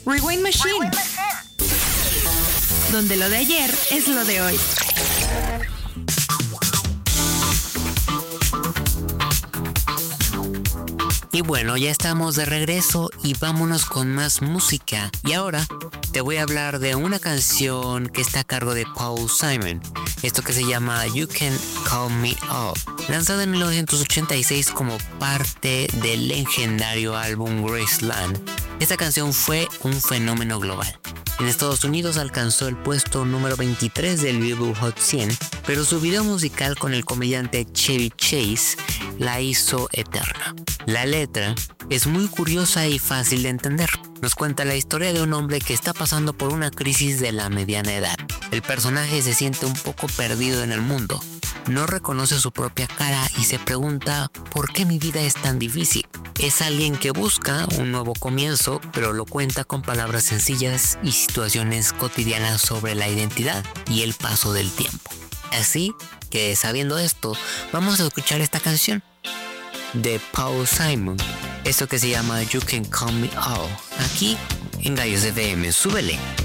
Rewind Machine, donde lo de ayer es lo de hoy. Y bueno, ya estamos de regreso y vámonos con más música. Y ahora te voy a hablar de una canción que está a cargo de Paul Simon. Esto que se llama You Can Call Me Up. Lanzada en 1986 como parte del legendario álbum Graceland. Esta canción fue un fenómeno global. En Estados Unidos alcanzó el puesto número 23 del Billboard Hot 100, pero su video musical con el comediante Chevy Chase la hizo eterna. La letra es muy curiosa y fácil de entender. Nos cuenta la historia de un hombre que está pasando por una crisis de la mediana edad. El personaje se siente un poco perdido en el mundo. No reconoce su propia cara y se pregunta ¿por qué mi vida es tan difícil? Es alguien que busca un nuevo comienzo, pero lo cuenta con palabras sencillas y situaciones cotidianas sobre la identidad y el paso del tiempo. Así que sabiendo esto, vamos a escuchar esta canción de Paul Simon, esto que se llama You Can Call Me All, aquí en Gallos FM. Súbele.